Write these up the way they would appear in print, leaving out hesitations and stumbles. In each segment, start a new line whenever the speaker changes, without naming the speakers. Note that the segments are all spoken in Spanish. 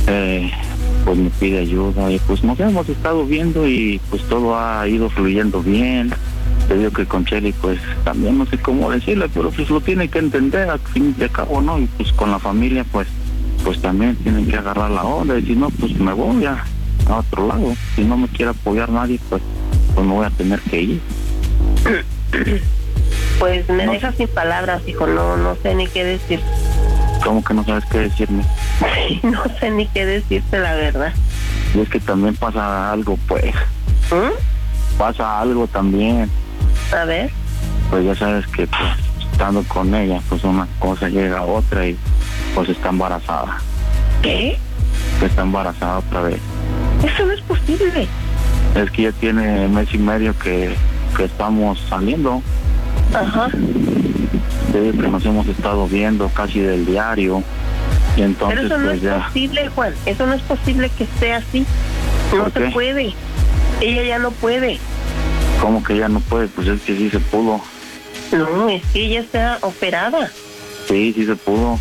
pues me pide ayuda y pues nos hemos estado viendo y pues todo ha ido fluyendo bien. Te digo que con Chely pues también no sé cómo decirle, pero pues lo tiene que entender al fin y al cabo, ¿no? Y pues con la familia pues también tienen que agarrar la onda y si no pues me voy a otro lado. Si no me quiere apoyar nadie pues me voy a tener que ir.
Pues me dejas sin palabras, hijo, no sé ni qué decir.
¿Cómo que no sabes qué decirme?
No sé ni qué decirte, la verdad.
Y es que también pasa algo, pues. Pasa algo también.
A ver.
Pues ya sabes que pues, estando con ella, pues una cosa llega a otra y pues está embarazada.
¿Qué?
Que está embarazada otra vez.
Eso no es posible.
Es que ya tiene mes y medio que estamos saliendo.
Ajá.
Desde que nos hemos estado viendo casi del diario. Y entonces
pero eso no
pues
es
ya...
posible, Juan. Eso no es posible que esté así. No se puede. Ella ya no puede.
¿Cómo que ya no puede? Pues es que sí se pudo.
No, es que ella está operada.
Sí se pudo.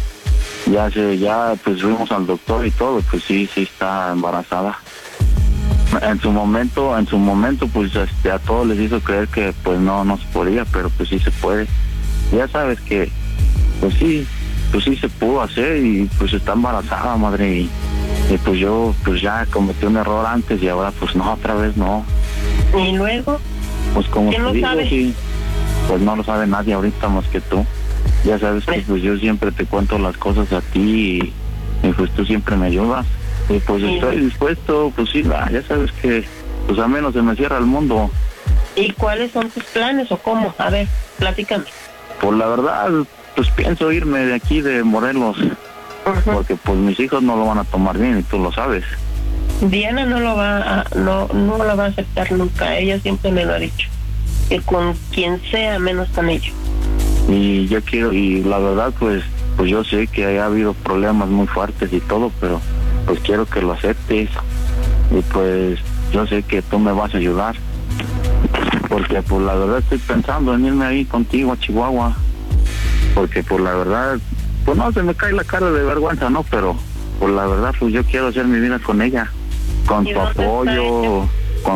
Ya pues fuimos al doctor y todo, pues sí está embarazada. En su momento pues a todos les hizo creer que pues no se podía, pero pues sí se puede. Ya sabes que pues sí se pudo hacer y pues está embarazada, madre, y pues yo pues ya cometí un error antes y ahora pues no, otra vez no.
¿Y luego?
Pues como te digo,
sabe?
Sí, pues no lo sabe nadie ahorita más que tú. Ya sabes que pues yo siempre te cuento las cosas a ti y pues tú siempre me ayudas. Y pues estoy dispuesto, pues sí, ya sabes que pues al menos se me cierra el mundo.
¿Y cuáles son tus planes o cómo? A ver, platícame.
Pues la verdad, pues pienso irme de aquí de Morelos, porque pues mis hijos no lo van a tomar bien y tú lo sabes.
Diana no lo va a aceptar nunca. Ella siempre me lo ha dicho, que con quien sea, menos con ella.
Y yo quiero, y la verdad pues yo sé que ha habido problemas muy fuertes y todo, pero pues quiero que lo aceptes y pues yo sé que tú me vas a ayudar, porque pues la verdad estoy pensando en irme ahí contigo a Chihuahua, porque pues la verdad pues no se me cae la cara de vergüenza, no, pero pues la verdad pues yo quiero hacer mi vida con ella, con tu apoyo,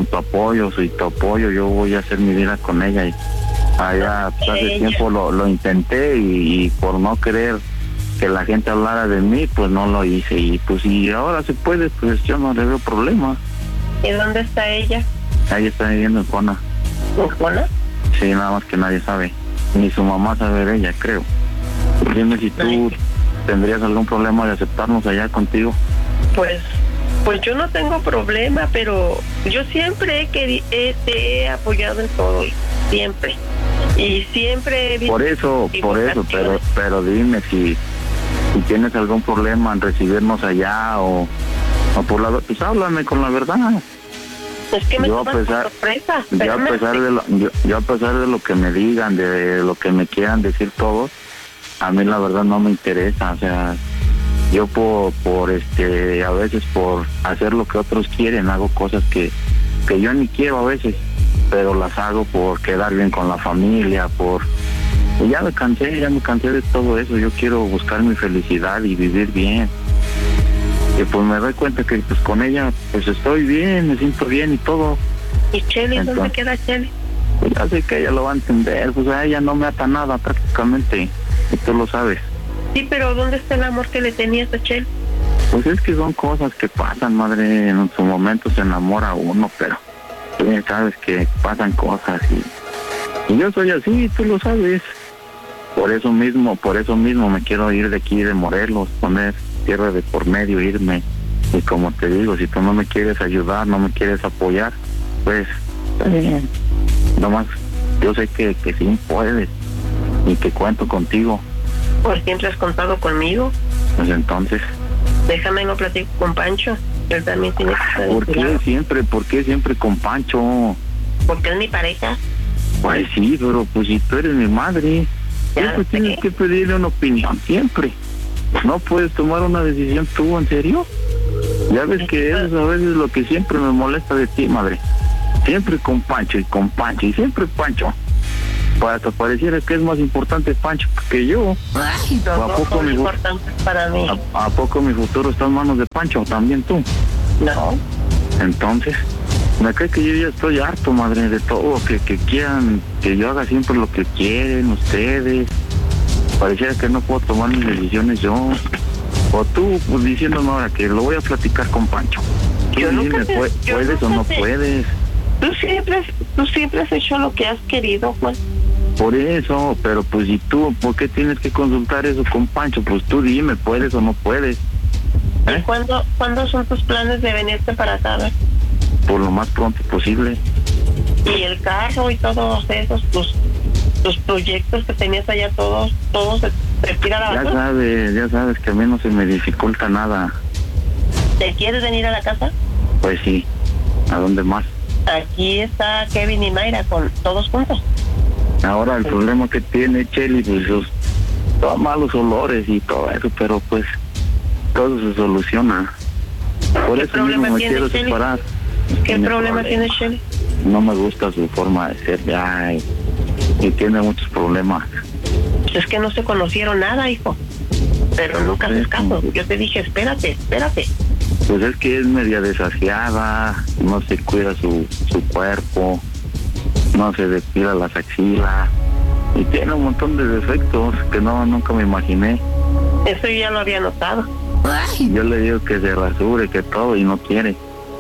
y tu apoyo yo voy a hacer mi vida con ella. Y allá pues, hace tiempo lo intenté y por no querer que la gente hablara de mí pues no lo hice, y pues si ahora se puede pues yo no le veo problema.
¿Y dónde está ella?
Ella está viviendo en Juana.
¿En Juana?
Sí, nada más que nadie sabe, ni su mamá sabe de ella, creo. Dime si tú tendrías algún problema de aceptarnos allá contigo.
Pues yo no tengo problema, pero yo siempre te he apoyado en todo, siempre. Y siempre he visto...
Por eso, pero dime si tienes algún problema en recibirnos allá o por la... Pues háblame con la verdad.
Es que me toman por sorpresa.
Yo a pesar de lo que me digan, de lo que me quieran decir todos, a mí la verdad no me interesa, o sea, yo por a veces por hacer lo que otros quieren, hago cosas que yo ni quiero a veces, pero las hago por quedar bien con la familia, y ya me cansé de todo eso. Yo quiero buscar mi felicidad y vivir bien. Y pues me doy cuenta que pues con ella pues estoy bien, me siento bien y todo.
¿Y Chely? ¿Dónde queda Chely?
Pues ya sé que ella lo va a entender, pues a ella no me ata nada prácticamente, y tú lo sabes.
Sí, pero ¿dónde está el amor que le tenías a Chely?
Pues es que son cosas que pasan, madre, en su momento se enamora uno, pero tú ya sabes que pasan cosas y yo soy así, tú lo sabes. Por eso mismo me quiero ir de aquí de Morelos, poner tierra de por medio, irme. Y como te digo, si tú no me quieres ayudar, no me quieres apoyar, pues está bien. Nomás yo sé que sí puedes y que cuento contigo.
Pues siempre has contado conmigo.
Pues entonces
déjame no platico con Pancho, él también tiene que estar.
¿Por qué siempre con Pancho?
Porque es mi pareja.
Pues sí, pero pues si tú eres mi madre, siempre tienes que pedirle una opinión, siempre. No puedes tomar una decisión tú, ¿en serio? Ya ves que eso es a veces lo que siempre me molesta de ti, madre. Siempre con Pancho, y siempre Pancho. Hasta pareciera que es más importante Pancho que yo.
Ay,
¿A
los dos
poco
son importantes para mí.
¿A poco mi futuro está en manos de Pancho? ¿También tú?
No.
Entonces, me cree que yo ya estoy harto, madre, de todo, que quieran que yo haga siempre lo que quieren ustedes. Pareciera que no puedo tomar mis decisiones yo. O tú, pues diciéndome ahora que lo voy a platicar con Pancho.
Yo nunca
¿Puedes o no puedes?
Tú siempre has hecho lo que has querido, Juan.
Por eso, pero pues ¿y tú por qué tienes que consultar eso con Pancho? Pues tú dime, ¿puedes o no puedes?
¿Y cuándo son tus planes de venirte para acá?
Por lo más pronto posible.
Y el carro y todos esos, tus proyectos que tenías allá, todos se tiran a la basura.
Ya sabes que a mí no se me dificulta nada.
¿Te quieres venir a la casa?
Pues sí, ¿a dónde más?
Aquí está Kevin y Mayra con todos juntos.
Ahora el problema que tiene Chely, pues los malos olores y todo eso, pero pues todo se soluciona. Por eso mismo me quiero separar.
¿Qué problema tiene Chely?
No me gusta su forma de ser ya y tiene muchos problemas.
Es que no se conocieron nada, hijo. Pero nunca haces caso. Yo te dije, espérate.
Pues es que es media desafiada, no se cuida su cuerpo, no se depila las axilas y tiene un montón de defectos que nunca me imaginé.
Eso yo ya lo había notado.
Yo le digo que se rasure, que todo, y no quiere.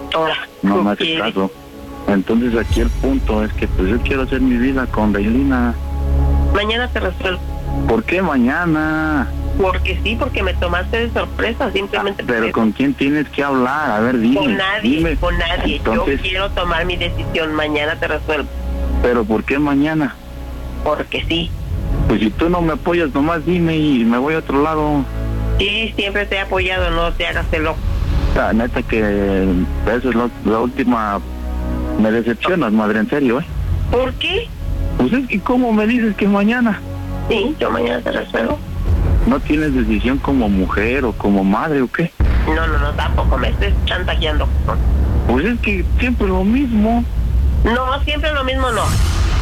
No me hace caso. Entonces aquí el punto es que pues yo quiero hacer mi vida con Reilina.
Mañana te resuelvo.
¿Por qué mañana?
Porque sí, porque me tomaste de sorpresa, simplemente.
Pero ¿con quién tienes que hablar? A ver, dime.
Con nadie.
Entonces,
yo quiero tomar mi decisión, mañana te resuelvo.
¿Pero por qué mañana?
Porque sí.
Pues si tú no me apoyas, nomás dime y me voy a otro lado.
Sí, siempre te he apoyado, no te hagas el loco.
La neta que eso es la última. Me decepcionas, madre, en serio, ¿eh?
¿Por qué?
Pues es que ¿cómo me dices que mañana?
Sí, yo mañana te resuelvo.
¿No tienes decisión como mujer o como madre o qué?
No, tampoco me estés chantajeando.
Pues es que siempre lo mismo.
No, siempre lo mismo no.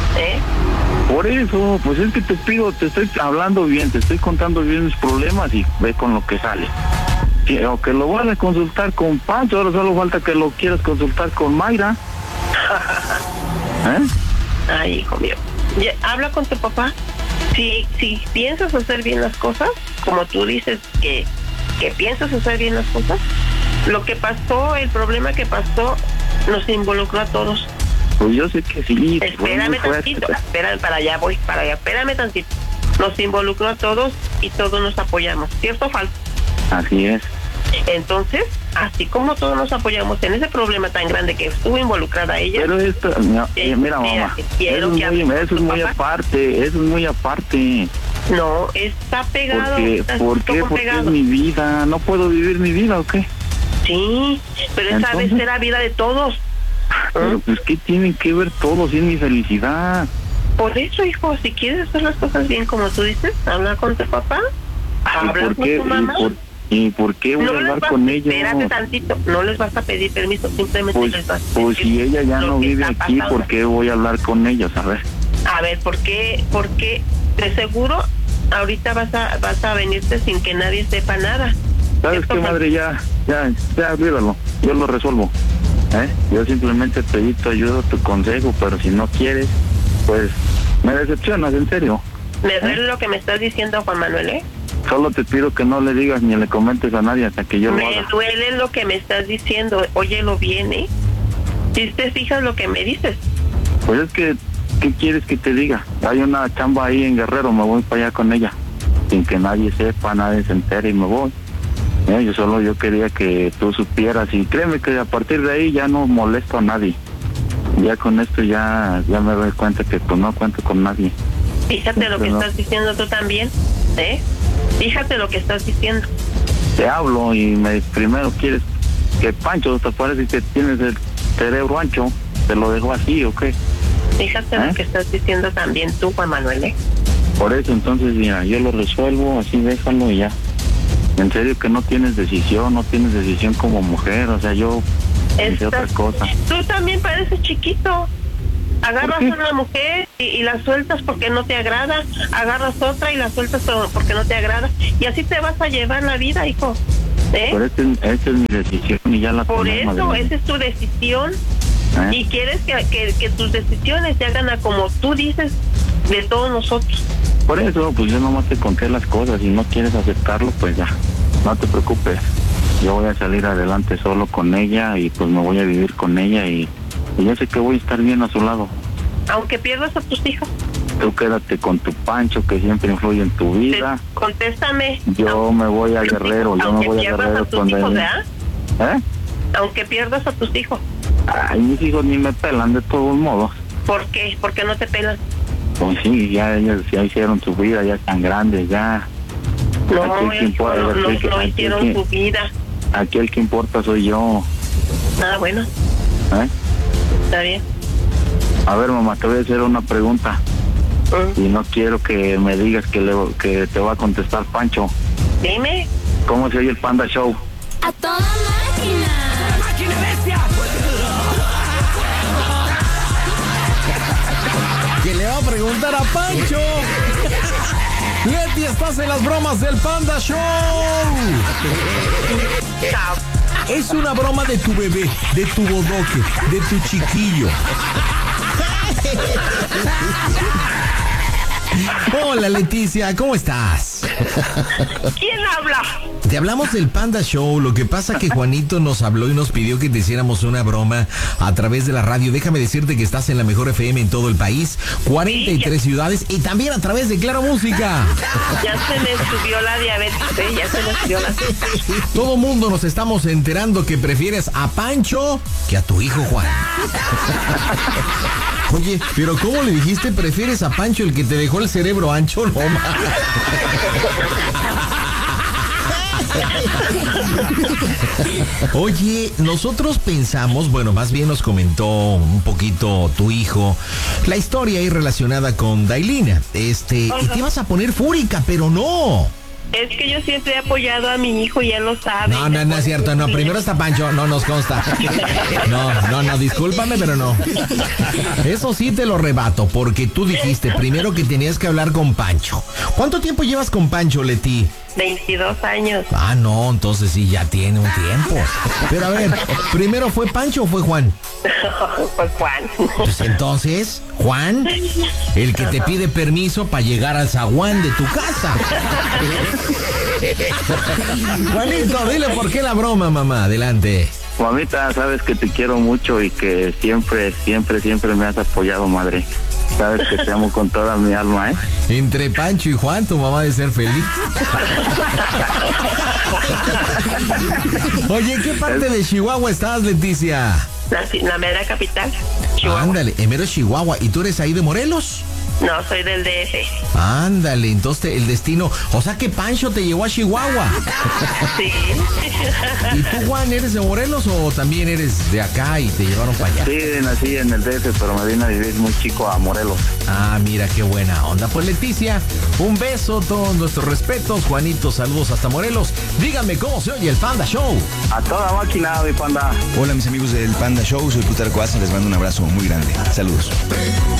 Por eso, pues es que te estoy hablando bien, te estoy contando bien mis problemas y ve con lo que sale. Sí, o que lo vas a consultar con Pancho, ahora solo falta que lo quieras consultar con Mayra.
Ay, hijo mío. Habla con tu papá. Si piensas hacer bien las cosas, como tú dices que piensas hacer bien las cosas, lo que pasó, el problema que pasó, nos involucró a todos.
Pues yo sé que sí.
Espérame tantito, espérame tantito. Nos involucró a todos y todos nos apoyamos, ¿cierto o falso?
Así es.
Entonces, así como todos nos apoyamos en ese problema tan grande que estuvo involucrada ella.
Pero esto, mira mamá, eso es muy aparte.
No, está pegado.
¿Por qué? Porque es mi vida, no puedo vivir mi vida, ¿o qué?
Sí, pero esa vez era vida de todos.
Pero pues ¿qué tienen que ver todos en mi felicidad?
Por eso, hijo, si quieres hacer las cosas bien como tú dices, habla con tu papá, habla con tu mamá.
¿Y por qué voy a hablar con ellos?
Espérate tantito, no les vas a pedir permiso, simplemente les vas a decir.
Pues si ella ya no vive aquí, ¿por qué voy a hablar con ellos? A ver,
¿por qué? De seguro ahorita vas a venirte sin que nadie sepa nada.
¿Sabes qué, madre? Ya, olvídalo, yo lo resuelvo. Yo simplemente pedí tu ayuda, tu consejo, pero si no quieres, pues me decepcionas, en serio.
Me duele lo que me estás diciendo, Juan Manuel,
Solo te pido que no le digas ni le comentes a nadie hasta que yo lo haga.
Me duele lo que me estás diciendo, óyelo bien, Si te fijas lo que me dices.
Pues es que, ¿qué quieres que te diga? Hay una chamba ahí en Guerrero, me voy para allá con ella. Sin que nadie sepa, nadie se entere y me voy. Yo quería que tú supieras y créeme que a partir de ahí ya no molesto a nadie. Ya con esto ya me doy cuenta que pues no cuento con nadie.
Fíjate lo que estás diciendo tú también, Fíjate lo que estás diciendo.
Te hablo y primero quieres que Pancho, te parece que tienes el cerebro ancho, te lo dejó así o qué.
Fíjate lo que estás diciendo también tú, Juan Manuel,
Por eso entonces mira, yo lo resuelvo, así déjalo y ya. En serio que no tienes decisión como mujer, o sea, yo hice otra cosa.
Tú también pareces chiquito. Agarras a una mujer y la sueltas porque no te agrada, agarras otra y la sueltas porque no te agrada, y así te vas a llevar la vida, hijo.
Pero esta es mi decisión y ya la
Por
tomé,
eso,
madre.
esa es tu decisión. Y quieres que tus decisiones se hagan a como tú dices de todos nosotros.
Por eso, pues yo nomás te conté las cosas y no quieres aceptarlo, pues ya, no te preocupes. Yo voy a salir adelante solo con ella y pues me voy a vivir con ella y yo sé que voy a estar bien a su lado.
Aunque pierdas a tus hijos.
Tú quédate con tu Pancho que siempre influye en tu vida.
Contéstame.
Yo me voy a Guerrero, yo me voy a Guerrero
con
hijos,
¿eh? Aunque pierdas a tus hijos.
Ay, mis hijos ni me pelan de todos modos.
¿Por qué? ¿Por qué no te pelan?
Pues sí, ya ellos ya hicieron su vida, ya están grandes, ya.
No hicieron su vida.
Aquí el que importa soy yo.
Ah, bueno. Está bien.
A ver, mamá, te voy a hacer una pregunta. Y no quiero que me digas que te va a contestar Pancho.
Dime.
¿Cómo se oye el Panda Show?
¡A toda máquina!
¡La máquina bestia!
¿Qué le va a preguntar a Pancho? Leti, estás en las bromas del Panda Show. Es una broma de tu bebé, de tu bodoque, de tu chiquillo. Hola Leticia, ¿cómo estás?
¿Quién habla?
Te hablamos del Panda Show. Lo que pasa que Juanito nos habló y nos pidió que te hiciéramos una broma a través de la radio. Déjame decirte que estás en la mejor FM en todo el país, 43 ciudades y también a través de Claro Música.
Ya se me subió la diabetes, ya se me subió la...
Todo mundo nos estamos enterando que prefieres a Pancho que a tu hijo Juan. Oye, pero ¿cómo le dijiste prefieres a Pancho, el que te dejó el cerebro ancho? No, Oye, nosotros pensamos, bueno, más bien nos comentó un poquito tu hijo, la historia ahí relacionada con Dailina. Y te ibas a poner fúrica, pero no.
Es que yo siempre he apoyado a mi hijo, ya lo sabe.
No es cierto, no, primero está Pancho, no nos consta. No, discúlpame, pero no. Eso sí te lo rebato, porque tú dijiste primero que tenías que hablar con Pancho. ¿Cuánto tiempo llevas con Pancho, Leti?
22 años.
Ah, no, entonces sí, ya tiene un tiempo. Pero a ver, ¿primero fue Pancho o fue Juan?
Fue Juan.
Pues entonces, Juan, el que te pide permiso para llegar al zaguán de tu casa. Juanito, dile por qué la broma, mamá, adelante.
Mamita, sabes que te quiero mucho y que siempre me has apoyado, madre. Sabes que te amo con toda mi alma, ¿eh?
Entre Pancho y Juan, tu mamá debe ser feliz. Oye, ¿en qué parte de Chihuahua estás, Leticia?
La mera capital, Chihuahua.
Ándale, en mero Chihuahua. ¿Y tú eres ahí de Morelos?
No, soy del DF.
Ándale, entonces el destino... O sea que Pancho te llevó a Chihuahua.
Sí.
¿Y tú, Juan, eres de Morelos o también eres de acá y te llevaron para allá?
Sí, nací en el DF, pero me vine a vivir muy chico a Morelos.
Ah, mira qué buena onda. Pues Leticia, un beso, todos nuestros respetos. Juanito, saludos hasta Morelos. Díganme cómo se oye el Panda Show.
A toda máquina, mi panda.
Hola mis amigos del Panda Show, soy Plutarco Asa, les mando un abrazo muy grande. Saludos.